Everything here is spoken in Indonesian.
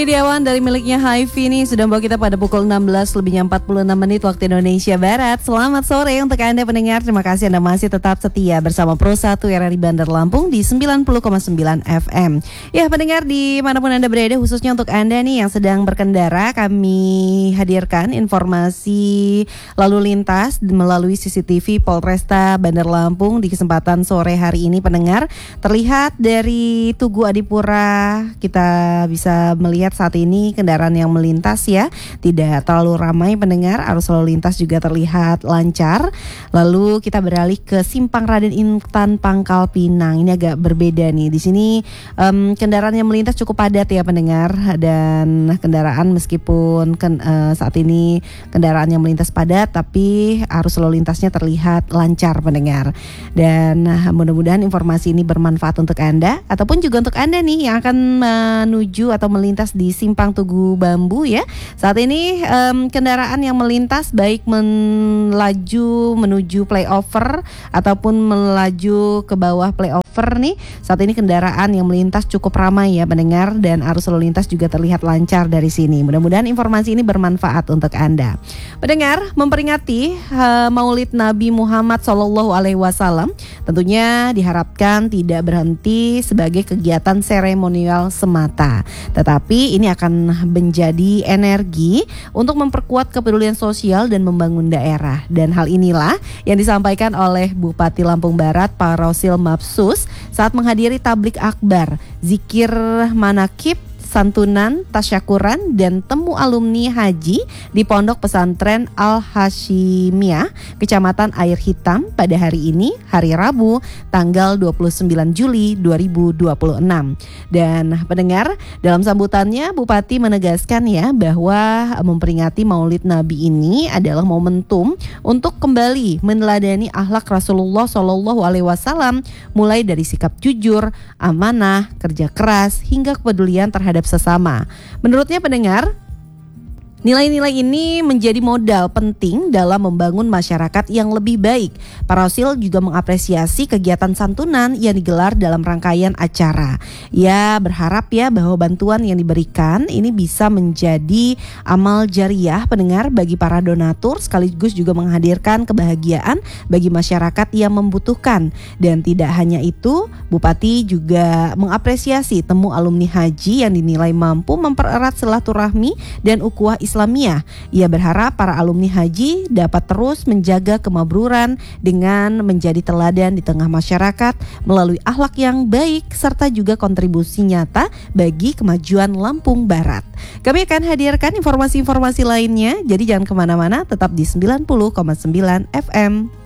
Ideawan dari miliknya HiFi nih sudah membawa kita pada pukul 16:46 waktu Indonesia Barat. Selamat sore untuk Anda pendengar. Terima kasih Anda masih tetap setia bersama Pro 1 RRI Bandar Lampung di 90,9 FM. Ya pendengar dimanapun Anda berada, khususnya untuk Anda nih yang sedang berkendara, kami hadirkan informasi lalu lintas melalui CCTV Polresta Bandar Lampung di kesempatan sore hari ini pendengar. Terlihat dari Tugu Adipura kita bisa melihat saat ini kendaraan yang melintas ya tidak terlalu ramai pendengar, arus lalu lintas juga terlihat lancar. Lalu kita beralih ke Simpang Raden Intan Pangkal Pinang. Ini agak berbeda nih. Di sini kendaraan yang melintas cukup padat ya pendengar, dan kendaraan meskipun saat ini kendaraan yang melintas padat tapi arus lalu lintasnya terlihat lancar pendengar. Dan mudah-mudahan informasi ini bermanfaat untuk Anda ataupun juga untuk Anda nih yang akan menuju atau melintas di Simpang Tugu Bambu ya. Saat ini kendaraan yang melintas baik melaju menuju flyover ataupun melaju ke bawah flyover nih. Saat ini kendaraan yang melintas cukup ramai ya pendengar, dan arus lalu lintas juga terlihat lancar dari sini. Mudah-mudahan informasi ini bermanfaat untuk Anda. Pendengar, memperingati Maulid Nabi Muhammad SAW tentunya diharapkan tidak berhenti sebagai kegiatan seremonial semata, tetapi ini akan menjadi energi untuk memperkuat kepedulian sosial dan membangun daerah. Dan hal inilah yang disampaikan oleh Bupati Lampung Barat Pak Rosil Mapsus saat menghadiri tablik akbar, zikir manakib, santunan, tasyakuran, dan temu alumni haji di Pondok Pesantren Al-Hashimiyah, Kecamatan Air Hitam pada hari ini, hari Rabu, tanggal 29 Juli 2026. Dan pendengar, dalam sambutannya Bupati menegaskan ya bahwa memperingati Maulid Nabi ini adalah momentum untuk kembali meneladani akhlak Rasulullah SAW, mulai dari sikap jujur, amanah, kerja keras, hingga kepedulian terhadap sesama. Menurutnya pendengar, nilai-nilai ini menjadi modal penting dalam membangun masyarakat yang lebih baik. Pak Rosil juga mengapresiasi kegiatan santunan yang digelar dalam rangkaian acara. Ia berharap ya bahwa bantuan yang diberikan ini bisa menjadi amal jariah pendengar bagi para donatur, sekaligus juga menghadirkan kebahagiaan bagi masyarakat yang membutuhkan. Dan tidak hanya itu, Bupati juga mengapresiasi temu alumni haji yang dinilai mampu mempererat silaturahmi dan ukhuwah Islamiyah. Ia berharap para alumni haji dapat terus menjaga kemabruran dengan menjadi teladan di tengah masyarakat melalui akhlak yang baik serta juga kontribusi nyata bagi kemajuan Lampung Barat. Kami akan hadirkan informasi-informasi lainnya, jadi jangan kemana-mana, tetap di 90,9 FM.